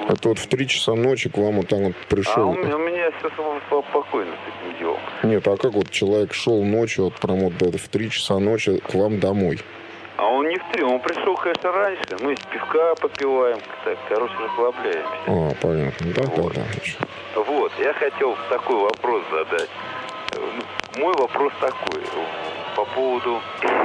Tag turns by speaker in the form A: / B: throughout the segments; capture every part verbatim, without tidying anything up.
A: Это вот в три часа ночи к вам вот там вот пришел.
B: А у меня, у меня все спокойно с этим делом.
A: Нет, а как вот человек шел ночью, вот прям вот в три часа ночи к вам домой?
B: А он не в три, он пришел, конечно, раньше. Мы пивка попиваем, так, короче, расслабляемся.
A: А, понятно. Да, вот. да, да.
B: Вот, я хотел такой вопрос задать. Мой вопрос такой. По поводу...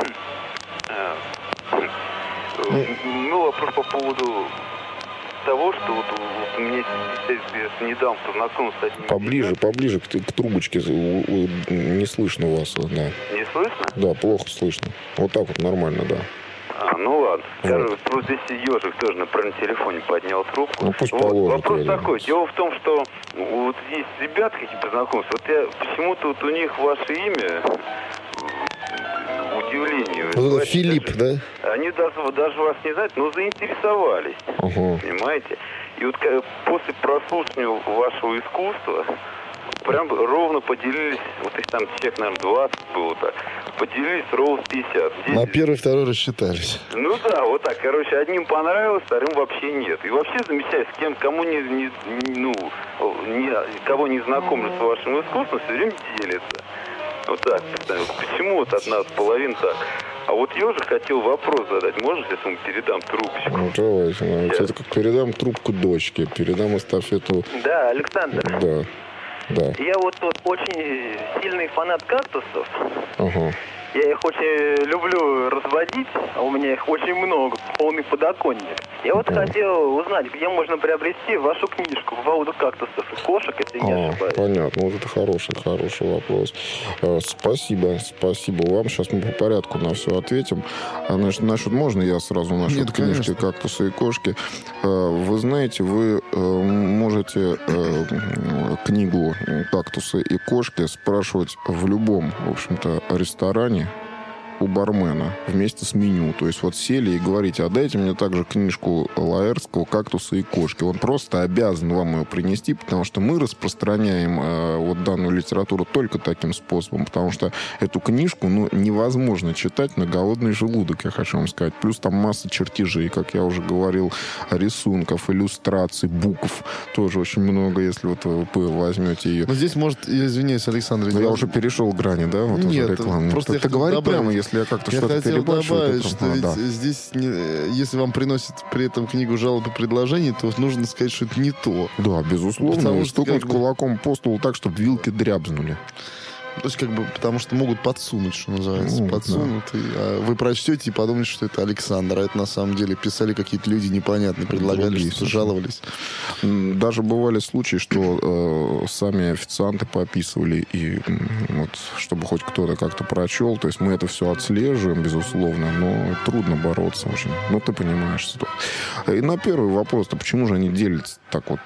B: Ну, вопрос по поводу того, что вот, вот у меня недавно знакомился с одним...
A: Поближе, ребятам. поближе к, к трубочке. Не слышно вас, да.
B: Не слышно?
A: Да, плохо слышно. Вот так вот нормально, да.
B: А, ну ладно. Скажу,
A: вот.
B: Просто здесь ежик тоже на, на телефоне поднял трубку.
A: Ну, пусть
B: вот,
A: положит.
B: Вопрос такой. Дело в том, что вот есть ребята какие-то знакомые. Вот я почему-то вот у них ваше имя... удивлению.
C: Вот это Филипп, да?
B: Они даже, даже вас не знают, но заинтересовались.
A: Uh-huh.
B: Понимаете? И вот после прослушивания вашего искусства прям ровно поделились, вот их там человек, наверное, двадцать было так, поделились ровно пятьдесят.
C: Здесь... На первый, второй рассчитались.
B: Ну да, вот так. Короче, одним понравилось, вторым вообще нет. И вообще замечательно, с кем, кому не, не, ну, не, кого не знакомлю с вашим искусством, все время делится. Вот так. Почему вот одна половина так? А вот ежик хотел вопрос задать. Можно, если ему передам трубочку?
A: Ну, давайте. Ну, это как передам трубку дочке, передам эстафету...
D: Да, Александр.
A: Да. Да.
D: Я вот, вот очень сильный фанат кактусов.
A: Ага.
D: Я их очень люблю разводить, а у меня их очень много, полный подоконник. Я вот
A: ага.
D: хотел узнать, где можно приобрести вашу книжку по поводу кактусов и кошек, если а, не ошибаюсь.
A: Понятно, вот это хороший, хороший вопрос. Спасибо, спасибо вам. Сейчас мы по порядку на все ответим. А, значит, насчет, можно я сразу насчет
C: Нет,
A: книжки
C: конечно.
A: «Кактусы и кошки»? Вы знаете, вы можете книгу «Кактусы и кошки» спрашивать в любом, в общем-то, ресторане у бармена вместе с меню. То есть вот сели и говорите, а дайте мне также книжку Лаэртского «Кактусы и кошки». Он просто обязан вам ее принести, потому что мы распространяем э, вот данную литературу только таким способом, потому что эту книжку ну, невозможно читать на голодный желудок, я хочу вам сказать. Плюс там масса чертежей, как я уже говорил, рисунков, иллюстраций, букв. Тоже очень много, если вот вы возьмете ее.
C: Но здесь, может, я извиняюсь, Александр...
A: Я уже перешел грани, да? Вот
C: Нет,
A: уже рекламу.
C: просто
A: ты говори прямо, если я как-то
C: я
A: что-то
C: хотел
A: переборщиваю.
C: добавить,
A: то...
C: что
A: а,
C: ведь
A: да.
C: здесь, не, если вам приносят при этом книгу жалоб и предложений, то нужно сказать, что это не то.
A: Да, безусловно.
C: Потому что
A: стукнуть
C: как бы...
A: кулаком по столу так, чтобы вилки дрябзнули.
C: То есть, как бы, потому что могут подсунуть, что называется.
A: Ну,
C: подсунут. Да. И, а вы прочтете и подумаете, что это Александр. А это на самом деле писали какие-то люди непонятные, предлагали,
A: Другие,
C: что жаловались.
A: Даже бывали случаи, что э, сами официанты пописывали, и вот, чтобы хоть кто-то как-то прочел. То есть мы это все отслеживаем, безусловно, но трудно бороться очень. Ну, ты понимаешь. И на первый вопрос-то, почему же они делятся так вот...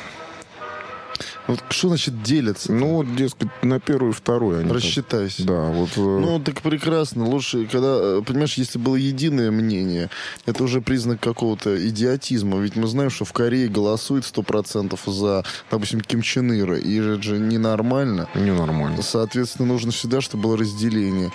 C: Вот что значит делятся?
A: Ну, вот, дескать, на первую и вторую они...
C: Рассчитайся.
A: Так... Да, вот...
C: Ну, так прекрасно. Лучше, когда... Понимаешь, если было единое мнение, это уже признак какого-то идиотизма. Ведь мы знаем, что в Корее голосуют сто процентов за, допустим, Ким Чен Ира. И это же ненормально.
A: Ненормально.
C: Соответственно, нужно всегда, чтобы было разделение.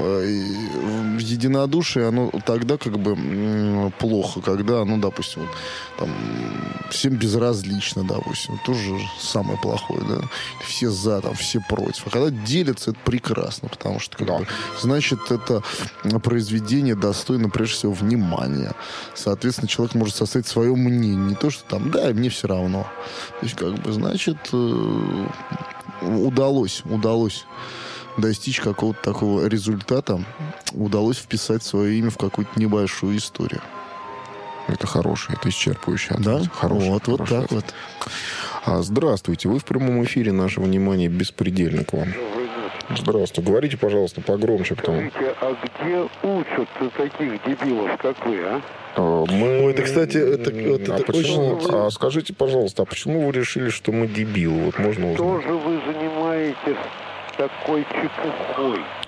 C: Единодушие, оно тогда как бы плохо, когда оно, допустим, вот, там, всем безразлично, допустим. Тоже самое плохое, да. Все за, там, все против. А когда делятся, это прекрасно, потому что, как
A: да.
C: бы, значит, это произведение достойно, прежде всего, внимания. Соответственно, человек может составить свое мнение. Не то, что там, да, мне все равно. То есть, как бы, значит, удалось, удалось достичь какого-то такого результата, удалось вписать свое имя в какую-то небольшую историю.
A: Это хороший, это исчерпывающий ответ.
C: Да?
A: Хороший,
C: вот, вот так
A: ответ.
C: вот.
A: А, здравствуйте, вы в прямом эфире, наше внимание беспредельно к вам. Здравствуйте, говорите, пожалуйста, погромче. Потому...
E: Скажите, а где учат таких дебилов, как вы, а?
A: Мы...
C: Ой, это, кстати, это, вот,
A: а,
C: это
A: почему...
C: очень...
A: а скажите, пожалуйста, а почему вы решили, что мы дебилы? Вот можно узнать.
E: Что же вы занимаетесь такой чепухой?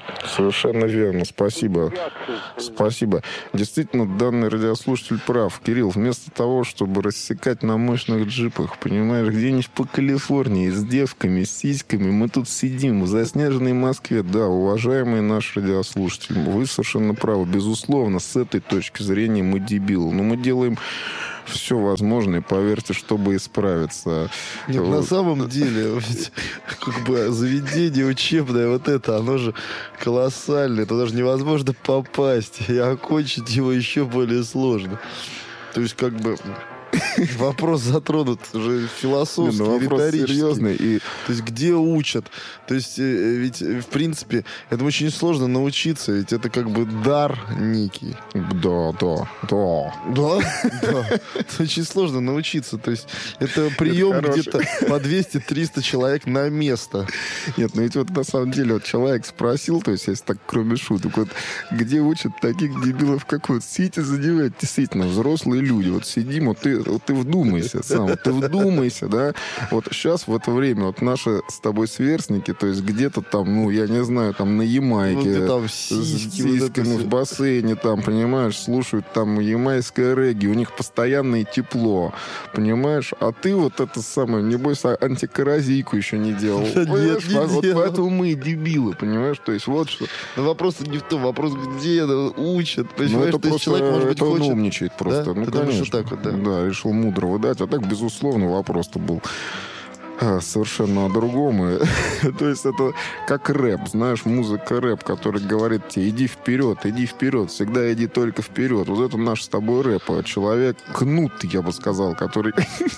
A: Совершенно верно, спасибо. Спасибо. Действительно, данный радиослушатель прав. Кирилл, вместо того, чтобы рассекать на мощных джипах, понимаешь, где-нибудь по Калифорнии с девками, с сиськами, мы тут сидим в заснеженной Москве. Да, уважаемый наш радиослушатель, вы совершенно правы. Безусловно, с этой точки зрения мы дебилы. Но мы делаем все возможное, поверьте, чтобы исправиться.
C: Нет,
A: Вот.
C: на самом деле, ведь, как бы заведение учебное, вот это, оно же колоссальное. Туда же невозможно попасть. И окончить его еще более сложно. То есть, как бы, вопрос затронут уже философский,
A: Не, ну, вопрос
C: риторический.
A: серьезный. И
C: То есть, где учат? То есть, э, ведь, э, в принципе, этому очень сложно научиться. Ведь это как бы дар некий.
A: да, да, да.
C: Да? Да. Это очень сложно научиться. То есть, это прием
A: хороший.
C: где-то по двести-триста человек на место.
A: Нет, ну ведь вот на самом деле вот человек спросил, то есть если так кроме шуток, вот где учат таких дебилов, как вот сидите задевать, действительно, взрослые люди, вот сидим, вот ты, вот ты вдумайся сам, вот ты вдумайся, да, вот сейчас в это время вот наши с тобой сверстники, то есть где-то там, ну, я не знаю, там на Ямайке,
C: Ну, где там
A: с
C: сиськи, вот это
A: сиськами
C: всё.
A: в бассейне, там, понимаешь, слушают там ямайское регги, у них постоянное тепло, понимаешь, а ты вот это самое, небось, а- антикоррозийку еще не делал.
C: Да нет,
A: Понимаешь,
C: не
A: вот
C: делал.
A: поэтому мы и дебилы, понимаешь, то есть вот что.
C: Но вопрос не в том, вопрос где да, учат.
A: Ну,
C: Понимаешь,
A: это
C: то есть
A: просто,
C: человек, может быть,
A: это он
C: хочет...
A: умничает просто.
C: Да?
A: Ну,
C: Ты думаешь,
A: конечно.
C: вот так вот, да?
A: решил мудро выдать. А так, безусловно, вопрос-то был а, совершенно о другом. И, то есть это как рэп, знаешь, музыка рэп, который говорит тебе, иди вперед, иди вперед, всегда иди только вперед. Вот это наш с тобой рэп. А человек кнут, я бы сказал, который...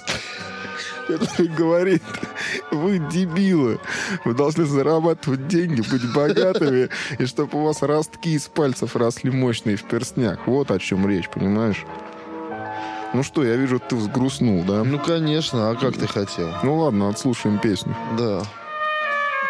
A: который говорит, вы дебилы, вы должны зарабатывать деньги, быть богатыми, и чтобы у вас ростки из пальцев росли мощные в перстнях. Вот о чем речь, понимаешь? Ну что, я вижу, ты взгрустнул, да?
C: Ну, конечно, а как ты хотел?
A: Ну ладно, отслушаем песню.
C: Да.